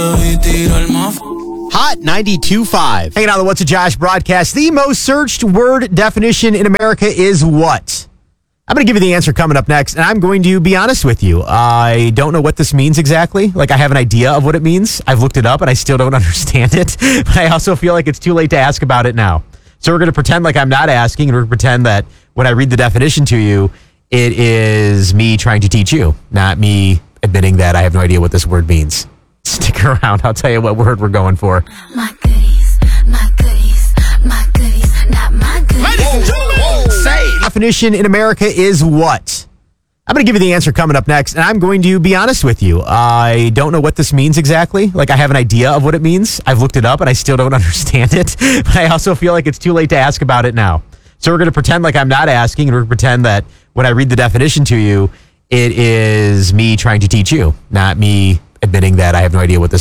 Hot 92.5. Hanging out on the What's a Josh broadcast. The most searched word definition in America is what? I'm going to give you the answer coming up next, and I'm going to be honest with you. I don't know what this means exactly. Like, I have an idea of what it means. I've looked it up, and I still don't understand it. But I also feel like it's too late to ask about it now. So we're going to pretend like I'm not asking, and we're going to pretend that when I read the definition to you, it is me trying to teach you, not me admitting that I have no idea what this word means. Stick around. I'll tell you what word we're going for. My goodies, my goodies, my goodies, not my goodies. Ladies and gentlemen, say it. Definition in America is what? I'm going to give you the answer coming up next, and I'm going to be honest with you. I don't know what this means exactly. Like, I have an idea of what it means. I've looked it up, and I still don't understand it. But I also feel like it's too late to ask about it now. So we're going to pretend like I'm not asking, and we're going to pretend that when I read the definition to you, it is me trying to teach you, not me admitting that I have no idea what this